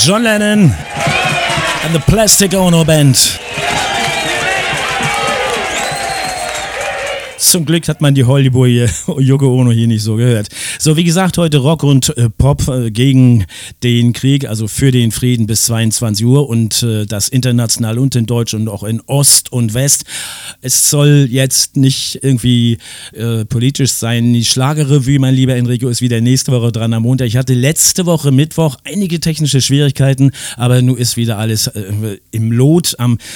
John Lennon and the Plastic Ono Band. Zum Glück hat man die Hollywood Yoko Ono hier nicht so gehört. So, wie gesagt, heute Rock und Pop gegen den Krieg, also für den Frieden bis 22 Uhr und das international und in Deutsch und auch in Ost und West. Es soll jetzt nicht irgendwie politisch sein. Die Schlagerrevue, mein lieber Enrico, ist wieder nächste Woche dran am Montag. Ich hatte letzte Woche Mittwoch einige technische Schwierigkeiten, aber nun ist wieder alles im Lot. Am